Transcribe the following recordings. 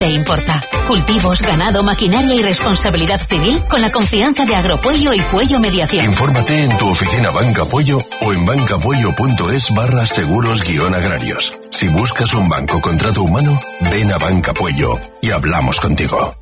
te importa. Cultivos, ganado, maquinaria y responsabilidad civil con la confianza de Agropuello y Puello Mediación. Infórmate en tu oficina Banca Puello o en bancapuello.es/seguros-agrarios. Si buscas un banco con trato humano, ven a Banca Puello y hablamos contigo.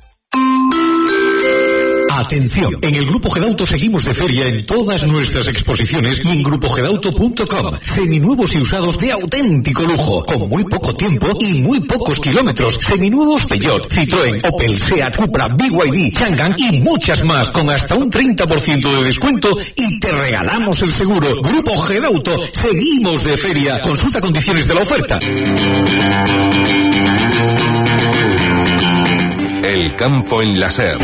Atención, en el Grupo Gedauto seguimos de feria en todas nuestras exposiciones y en grupogedauto.com. Seminuevos y usados de auténtico lujo, con muy poco tiempo y muy pocos kilómetros. Seminuevos Peugeot, Citroën, Opel, Seat, Cupra, BYD, Changan y muchas más, con hasta un 30% de descuento y te regalamos el seguro. Grupo Gedauto, seguimos de feria. Consulta condiciones de la oferta. El campo en la SER.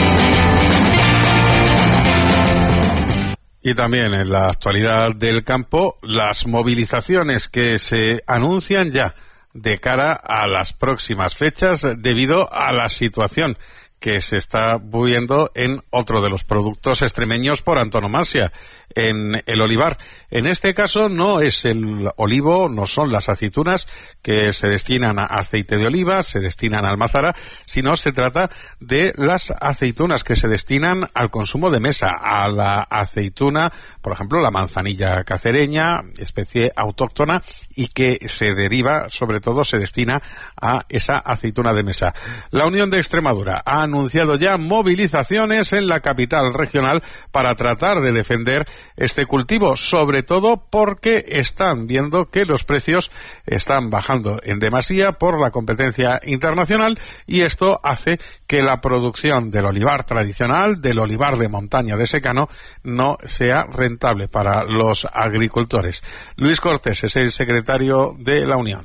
Y también en la actualidad del campo, las movilizaciones que se anuncian ya de cara a las próximas fechas debido a la situación que se está viviendo en otro de los productos extremeños por antonomasia, en el olivar. En este caso no es el olivo, no son las aceitunas que se destinan a aceite de oliva, se destinan a almazara, sino se trata de las aceitunas que se destinan al consumo de mesa, a la aceituna, por ejemplo, la manzanilla cacereña, especie autóctona, y que se deriva, sobre todo, se destina a esa aceituna de mesa. La Unión de Extremadura ha anunciado ya movilizaciones en la capital regional para tratar de defender este cultivo, sobre todo porque están viendo que los precios están bajando en demasía por la competencia internacional, y esto hace que la producción del olivar tradicional, del olivar de montaña de secano, no sea rentable para los agricultores. Luis Cortés es el secretario de la Unión.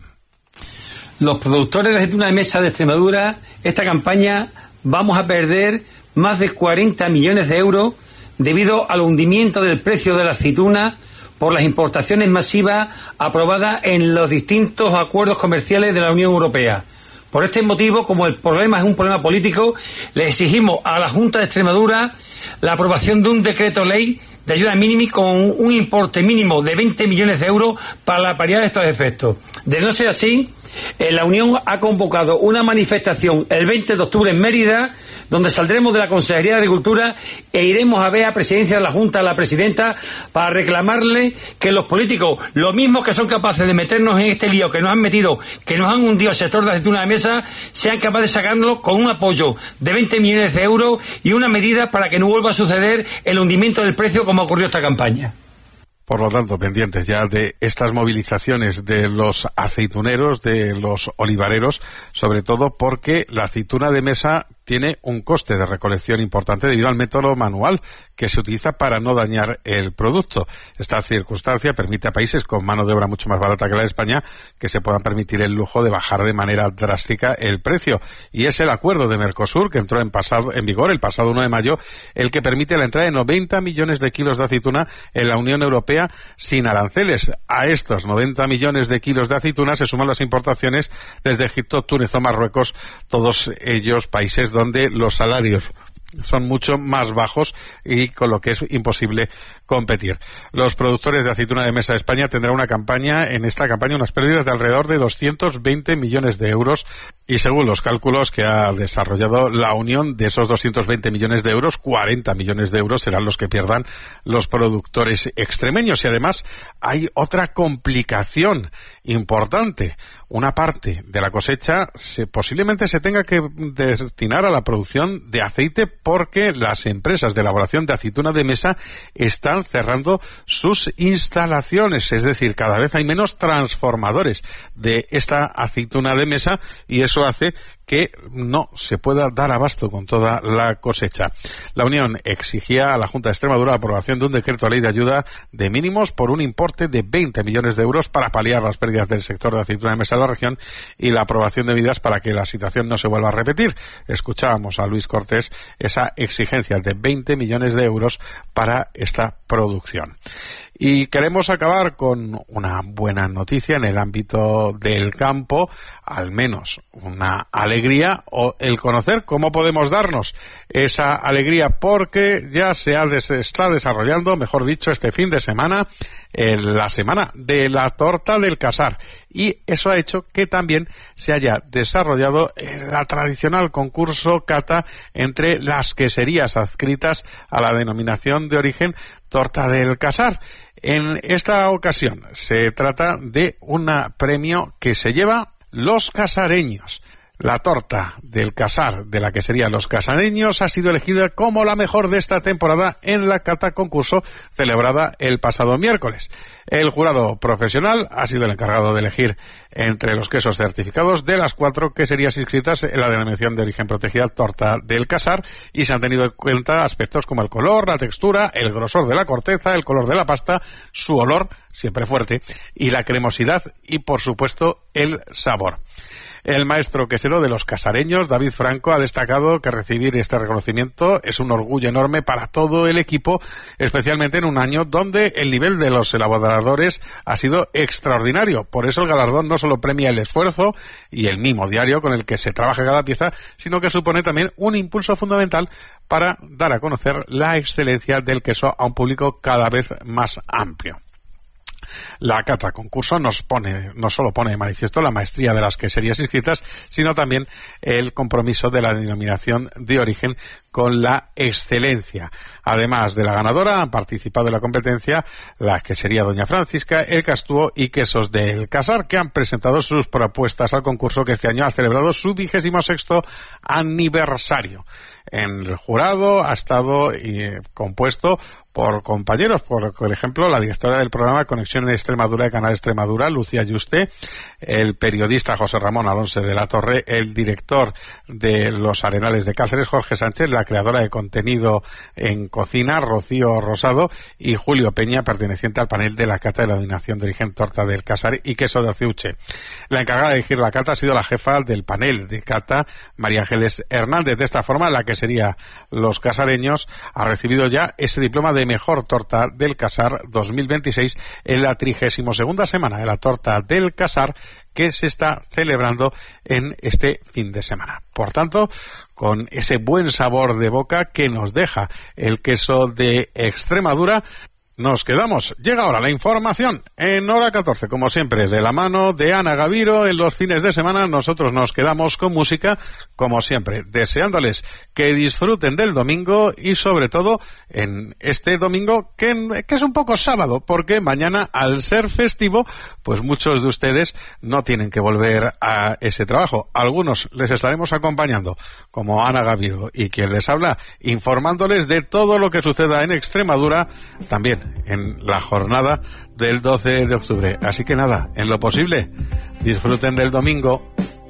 Los productores de aceituna de mesa de Extremadura, esta campaña vamos a perder más de 40 millones de euros debido al hundimiento del precio de la aceituna por las importaciones masivas aprobadas en los distintos acuerdos comerciales de la Unión Europea. Por este motivo, como el problema es un problema político, le exigimos a la Junta de Extremadura la aprobación de un decreto ley de ayuda mínima con un importe mínimo de 20 millones de euros para la paliar de estos efectos. De no ser así, la Unión ha convocado una manifestación el 20 de octubre en Mérida, donde saldremos de la Consejería de Agricultura e iremos a ver a Presidencia de la Junta, a la Presidenta, para reclamarle que los políticos, los mismos que son capaces de meternos en este lío que nos han metido, que nos han hundido el sector de la aceituna de mesa, sean capaces de sacarnos con un apoyo de 20 millones de euros y una medida para que no vuelva a suceder el hundimiento del precio como ocurrió esta campaña. Por lo tanto, pendientes ya de estas movilizaciones de los aceituneros, de los olivareros, sobre todo porque la aceituna de mesa tiene un coste de recolección importante debido al método manual que se utiliza para no dañar el producto. Esta circunstancia permite a países con mano de obra mucho más barata que la de España que se puedan permitir el lujo de bajar de manera drástica el precio. Y es el acuerdo de Mercosur, que entró en vigor el pasado 1 de mayo, el que permite la entrada de 90 millones de kilos de aceituna en la Unión Europea sin aranceles. A estos 90 millones de kilos de aceituna se suman las importaciones desde Egipto, Túnez o Marruecos, todos ellos países donde los salarios son mucho más bajos y con lo que es imposible competir. Los productores de aceituna de mesa de España tendrán unas pérdidas de alrededor de 220 millones de euros, y según los cálculos que ha desarrollado la Unión, de esos 220 millones de euros, 40 millones de euros serán los que pierdan los productores extremeños. Y además hay otra complicación importante. Una parte de la cosecha posiblemente se tenga que destinar a la producción de aceite, porque las empresas de elaboración de aceituna de mesa están cerrando sus instalaciones, es decir, cada vez hay menos transformadores de esta aceituna de mesa, y eso hace que no se pueda dar abasto con toda la cosecha. La Unión exigía a la Junta de Extremadura la aprobación de un decreto ley de ayuda de mínimos por un importe de 20 millones de euros para paliar las pérdidas del sector de aceituna de mesa de la región y la aprobación de medidas para que la situación no se vuelva a repetir. Escuchábamos a Luis Cortés esa exigencia de 20 millones de euros para esta producción. Y queremos acabar con una buena noticia en el ámbito del campo, al menos una alegría, o el conocer cómo podemos darnos esa alegría, porque ya se está desarrollando, mejor dicho, este fin de semana, la semana de la torta del Casar, y eso ha hecho que también se haya desarrollado la tradicional concurso cata entre las queserías adscritas a la denominación de origen torta del Casar. En esta ocasión se trata de un premio que se lleva Los Casareños. La torta del Casar de la quesería Los Casareños ha sido elegida como la mejor de esta temporada en la cata concurso celebrada el pasado miércoles. El jurado profesional ha sido el encargado de elegir entre los quesos certificados de las 4 queserías inscritas en la denominación de origen protegida torta del Casar, y se han tenido en cuenta aspectos como el color, la textura, el grosor de la corteza, el color de la pasta, su olor, siempre fuerte, y la cremosidad y, por supuesto, el sabor. El maestro quesero de Los Casareños, David Franco, ha destacado que recibir este reconocimiento es un orgullo enorme para todo el equipo, especialmente en un año donde el nivel de los elaboradores ha sido extraordinario. Por eso el galardón no solo premia el esfuerzo y el mimo diario con el que se trabaja cada pieza, sino que supone también un impulso fundamental para dar a conocer la excelencia del queso a un público cada vez más amplio. La cata concurso no solo pone de manifiesto la maestría de las queserías inscritas, sino también el compromiso de la denominación de origen con la excelencia. Además de la ganadora, han participado en la competencia la quesería Doña Francisca, El Castúo y Quesos del Casar, que han presentado sus propuestas al concurso, que este año ha celebrado su 26º aniversario. En el jurado ha estado compuesto por compañeros, por ejemplo, la directora del programa Conexión en Extremadura de Canal Extremadura, Lucía Yuste, el periodista José Ramón Alonso de la Torre, el director de Los Arenales de Cáceres, Jorge Sánchez, la creadora de contenido en cocina, Rocío Rosado, y Julio Peña, perteneciente al panel de la cata de la denominación de origen torta del Casar y queso de Aciuche. La encargada de elegir la cata ha sido la jefa del panel de cata, María Ángeles Hernández. De esta forma, la quesería Los Casareños ha recibido ya ese diploma de mejor torta del Casar 2026 en la 32ª semana de la torta del Casar, que se está celebrando en este fin de semana. Por tanto, con ese buen sabor de boca que nos deja el queso de Extremadura, nos quedamos. Llega ahora la información en hora 14, como siempre, de la mano de Ana Gaviro. En los fines de semana nosotros nos quedamos con música, como siempre, deseándoles que disfruten del domingo, y sobre todo en este domingo que es un poco sábado, porque mañana, al ser festivo, pues muchos de ustedes no tienen que volver a ese trabajo. Algunos les estaremos acompañando, como Ana Gaviro y quien les habla, informándoles de todo lo que suceda en Extremadura, también en la jornada del 12 de octubre. Así que nada, en lo posible, disfruten del domingo.